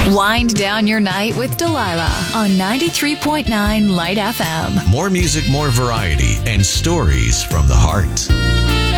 Wind down your night with Delilah on 93.9 Light FM. More music, more variety, and stories from the heart.